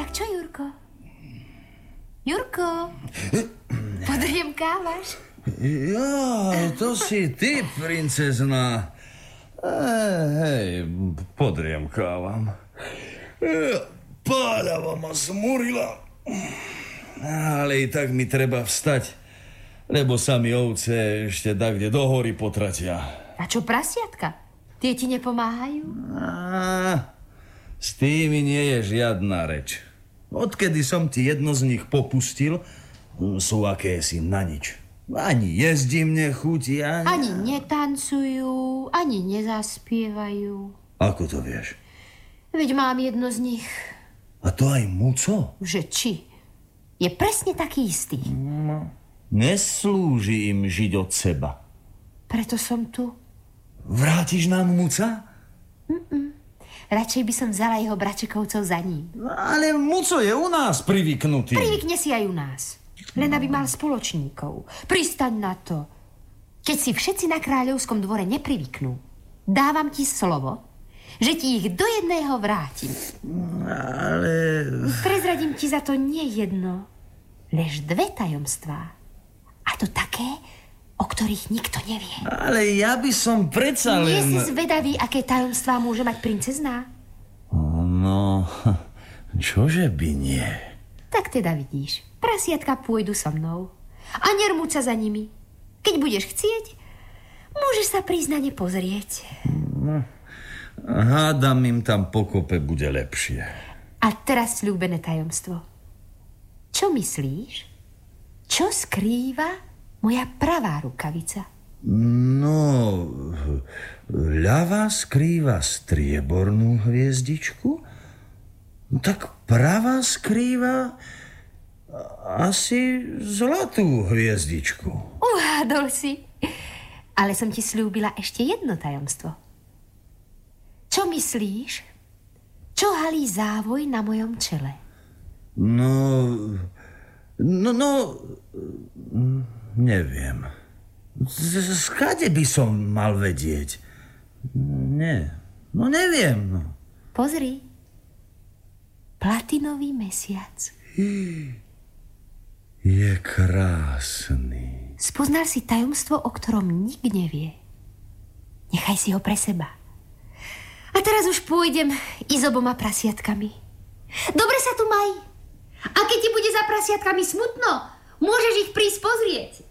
Tak čo, Jurko? Jurko, podriemkávaš? Ja, to si ty, princezna. Hej, podriemkávam. Páľava ma zmurila. Ale i tak mi treba vstať, lebo sa mi ovce ešte dakde do hory potratia. A čo prasiatka? Tie ti nepomáhajú? S tými nie je žiadna reč. Odkedy som ti jedno z nich popustil, sú akési na nič. Ani jezdím nechutia. Ani netancujú, ani nezaspievajú. Ako to vieš? Veď mám jedno z nich. A to aj Muco? Že či? Je presne taký istý. Neslúži im žiť od seba. Preto som tu. Vrátiš nám Muca? Radšej by som vzala jeho bračekovcov za ním. Ale Muco je u nás privyknutý. Privykne si aj u nás. Len aby mal spoločníkov. Pristaň na to. Keď si všetci na kráľovskom dvore neprivyknú, dávam ti slovo, že ti ich do jedného vrátim. Ale... Prezradím ti za to nie jedno, lež 2 tajomstvá. A to také, o ktorých nikto nevie. Ale ja by som predsa len... Nie si zvedavý, aké tajomstvá môže mať princezná? No, čože by nie? Tak teda vidíš, prasiatka pôjdu so mnou. A nermúť sa za nimi. Keď budeš chcieť, môžeš sa prísť na ne pozrieť. Hádam, im tam pokope bude lepšie. A teraz sľúbené tajomstvo. Čo myslíš? Čo skrýva moja pravá rukavica? No, ľavá skrýva striebornú hviezdičku, tak pravá skrýva asi zlatú hviezdičku. Uhádol si. Ale som ti sľúbila ešte jedno tajomstvo. Čo myslíš? Čo halí závoj na mojom čele? No, neviem. Skade by som mal vedieť? Neviem. Pozri. Platinový mesiac. Je krásny. Spoznal si tajomstvo, o ktorom nik nevie. Nechaj si ho pre seba. A teraz už pôjdem i s 2 prasiatkami. Dobre sa tu maj. A keď ti bude za prasiatkami smutno, môžeš ich prísť pozrieť.